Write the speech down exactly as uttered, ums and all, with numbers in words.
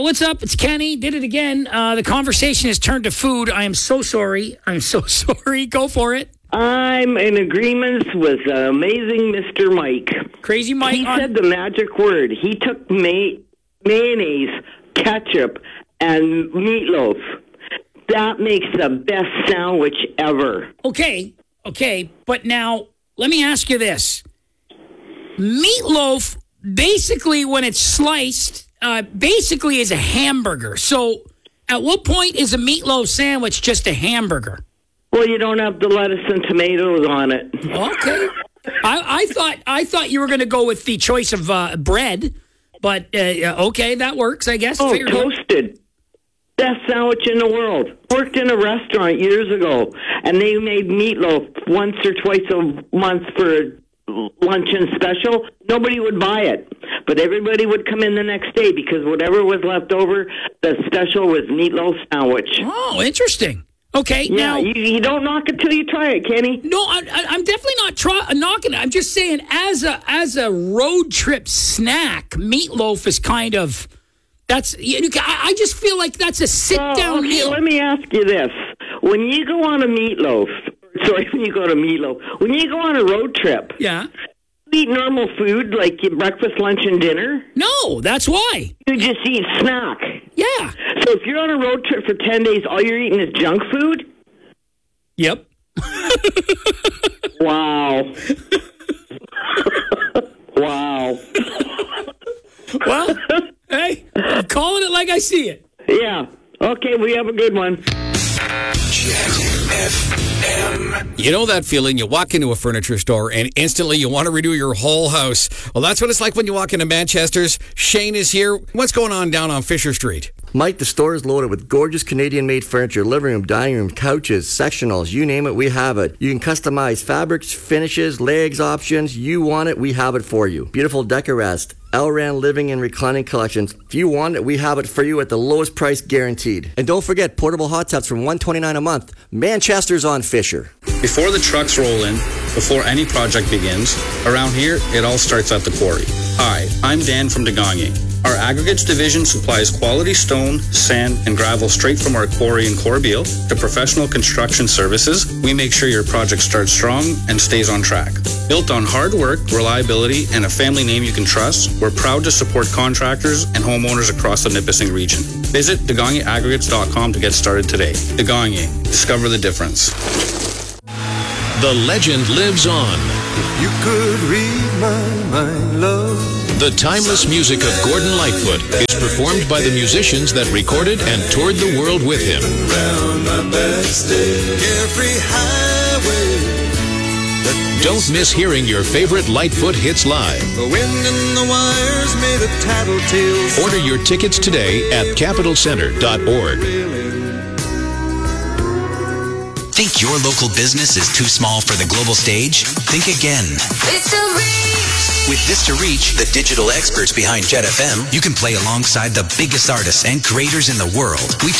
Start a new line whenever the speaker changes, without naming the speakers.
what's up? It's Kenny. Did it again. Uh, the conversation has turned to food. I am so sorry. I'm so sorry. Go for it.
I'm in agreement with uh, amazing Mister Mike.
Crazy Mike.
He
on-
said the magic word. He took may- mayonnaise, ketchup, and meatloaf. That makes the best sandwich ever.
Okay, okay. But now, let me ask you this. Meatloaf, basically, when it's sliced, uh, basically is a hamburger. So, at what point is a meatloaf sandwich just a hamburger?
Well, you don't have the lettuce and tomatoes on it.
Okay. I, I thought I thought you were going to go with the choice of uh, bread, but uh, okay, that works, I guess.
Oh,
Figured
toasted. Best sandwich in the world. Worked in a restaurant years ago, and they made meatloaf once or twice a month for a luncheon special. Nobody would buy it, but everybody would come in the next day because whatever was left over, the special was meatloaf sandwich.
Oh, interesting. Okay,
Yeah,
now
you, you don't knock it till you try it, Kenny.
no, I, I, I'm definitely not try, knocking it. I'm just saying, as a as a road trip snack, meatloaf is kind of that's. You know, I, I just feel like that's a sit down
Well, okay,
meal.
let me ask you this: when you go on a meatloaf, sorry, when you go to meatloaf, when you go on a road trip,
Yeah.
you eat normal food like your breakfast, lunch, and dinner.
No, that's why.
You just eat snack.
Yeah.
So if you're on a road trip for ten days, all you're eating is junk food?
Yep.
Wow. Wow.
Well, hey, I'm calling it like I see it.
Yeah. Okay, we have a good one.
You know that feeling? You walk into a furniture store and instantly you want to redo your whole house. Well, that's what it's like when you walk into Manchester's. Shane is here. What's going on down on Fisher Street?
Mike, the store is loaded with gorgeous Canadian-made furniture, living room, dining room, couches, sectionals, you name it, we have it. You can customize fabrics, finishes, legs options. You want it, we have it for you. Beautiful Decorest, Elran living and reclining collections. If you want it, we have it for you at the lowest price guaranteed. And don't forget, portable hot tubs from one hundred twenty-nine dollars a month. Manchester's on Fisher.
Before the trucks roll in, before any project begins, around here, it all starts at the quarry. Hi, I'm Dan from Deganye. Our aggregates division supplies quality stone, sand, and gravel straight from our quarry in Corbeil to professional construction services. We make sure your project starts strong and stays on track. Built on hard work, reliability, and a family name you can trust, we're proud to support contractors and homeowners across the Nipissing region. Visit Deganye Aggregates dot com to get started today. Deganye, discover the difference.
The legend lives on.
If you could read my mind, love.
The timeless music of Gordon Lightfoot is performed by the musicians that recorded and toured the world with him. Don't miss hearing your favorite Lightfoot hits live.
The wind and the wires made a tattletale.
Order your tickets today at capital center dot org.
Think your local business is too small for the global stage? Think again.
Vista Reach.
With Vista Reach, the digital experts behind Jet F M, you can play alongside the biggest artists and creators in the world. We